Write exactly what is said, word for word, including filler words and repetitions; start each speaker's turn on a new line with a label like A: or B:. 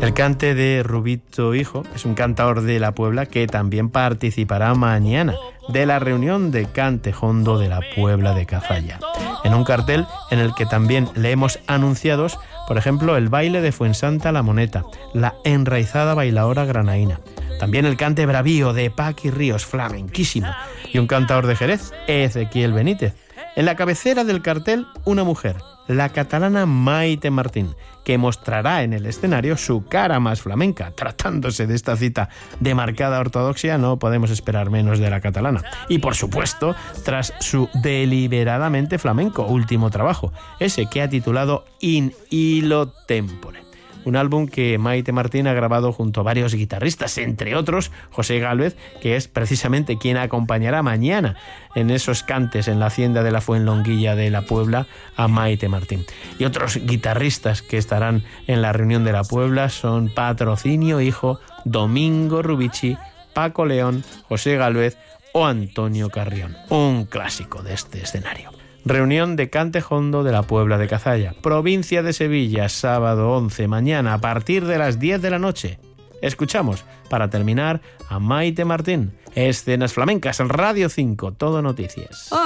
A: El cante de Rubito Hijo es un cantador de la Puebla que también participará mañana de la reunión de Cante Jondo de la Puebla de Cazalla, en un cartel en el que también leemos anunciados, por ejemplo, el baile de Fuensanta La Moneta, la enraizada bailaora granaína, también el cante bravío de Paqui Ríos, flamenquísimo, y un cantador de Jerez, Ezequiel Benítez. En la cabecera del cartel, una mujer, la catalana Maite Martín, que mostrará en el escenario su cara más flamenca. Tratándose de esta cita de marcada ortodoxia, no podemos esperar menos de la catalana. Y por supuesto, tras su deliberadamente flamenco último trabajo, ese que ha titulado In Illo Tempore. Un álbum que Maite Martín ha grabado junto a varios guitarristas, entre otros José Gálvez, que es precisamente quien acompañará mañana en esos cantes en la hacienda de la Fuenlonguilla de la Puebla a Maite Martín. Y otros guitarristas que estarán en la reunión de la Puebla son Patrocinio Hijo, Domingo Rubici, Paco León, José Gálvez o Antonio Carrión. Un clásico de este escenario. Reunión de Cante Jondo de la Puebla de Cazalla, provincia de Sevilla, sábado once, mañana a partir de las diez de la noche. Escuchamos, para terminar, a Maite Martín. Escenas Flamencas, Radio cinco, Todo Noticias.